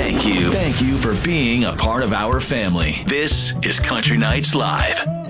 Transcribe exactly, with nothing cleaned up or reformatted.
Thank you. Thank you for being a part of our family. This is Country Nights Live.